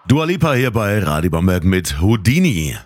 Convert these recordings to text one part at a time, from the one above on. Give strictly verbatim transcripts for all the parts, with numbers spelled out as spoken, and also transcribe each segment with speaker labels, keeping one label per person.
Speaker 1: Dua Lipa hier bei Radio Bamberg mit Houdini.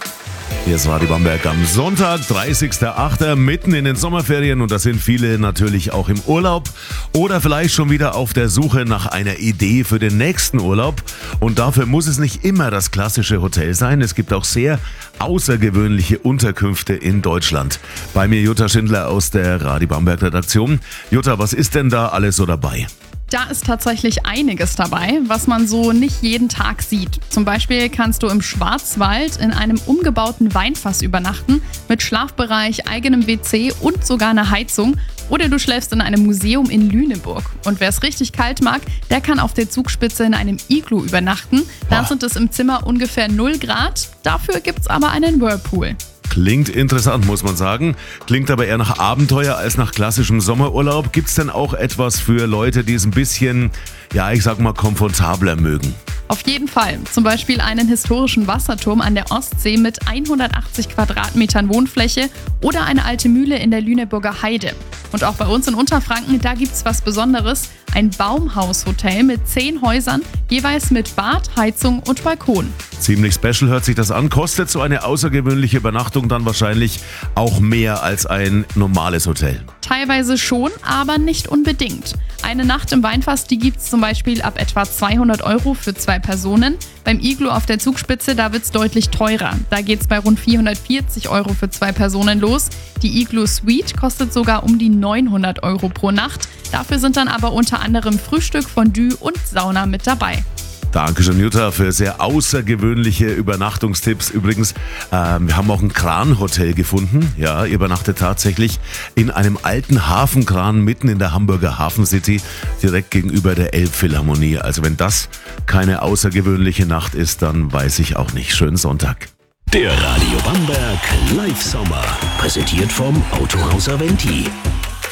Speaker 1: Hier ist Radio Bamberg am Sonntag, dreißigster achter mitten in den Sommerferien, und da sind viele natürlich auch im Urlaub oder vielleicht schon wieder auf der Suche nach einer Idee für den nächsten Urlaub. Und dafür muss es nicht immer das klassische Hotel sein. Es gibt auch sehr außergewöhnliche Unterkünfte in Deutschland. Bei mir Jutta Schindler aus der Radio Bamberg Redaktion. Jutta, was ist denn da alles so dabei?
Speaker 2: Da ist tatsächlich einiges dabei, was man so nicht jeden Tag sieht. Zum Beispiel kannst du im Schwarzwald in einem umgebauten Weinfass übernachten, mit Schlafbereich, eigenem W C und sogar einer Heizung. Oder du schläfst in einem Museum in Lüneburg. Und wer es richtig kalt mag, der kann auf der Zugspitze in einem Iglu übernachten. Da sind es im Zimmer ungefähr null Grad. Dafür gibt's aber einen Whirlpool.
Speaker 1: Klingt interessant, muss man sagen. Klingt aber eher nach Abenteuer als nach klassischem Sommerurlaub. Gibt's denn auch etwas für Leute, die es ein bisschen, ja, ich sag mal, komfortabler mögen?
Speaker 2: Auf jeden Fall. Zum Beispiel einen historischen Wasserturm an der Ostsee mit hundertachtzig Quadratmetern Wohnfläche oder eine alte Mühle in der Lüneburger Heide. Und auch bei uns in Unterfranken, da gibt's was Besonderes. Ein Baumhaushotel mit zehn Häusern, jeweils mit Bad, Heizung und Balkon.
Speaker 1: Ziemlich special hört sich das an. Kostet so eine außergewöhnliche Übernachtung dann wahrscheinlich auch mehr als ein normales Hotel?
Speaker 2: Teilweise schon, aber nicht unbedingt. Eine Nacht im Weinfass, die gibt's zum Beispiel ab etwa zweihundert Euro für zwei Personen. Beim Iglu auf der Zugspitze, da wird's deutlich teurer. Da geht's bei rund vierhundertvierzig Euro für zwei Personen los. Die Iglu Suite kostet sogar um die neunhundert Euro pro Nacht. Dafür sind dann aber unter anderem Frühstück, Fondue und Sauna mit dabei.
Speaker 1: Dankeschön, Jutta, für sehr außergewöhnliche Übernachtungstipps. Übrigens, ähm, wir haben auch ein Kranhotel gefunden. Ja, ihr übernachtet tatsächlich in einem alten Hafenkran mitten in der Hamburger Hafencity, direkt gegenüber der Elbphilharmonie. Also wenn das keine außergewöhnliche Nacht ist, dann weiß ich auch nicht. Schönen Sonntag.
Speaker 3: Der Radio Bamberg Live Sommer, präsentiert vom Autohaus Aventi.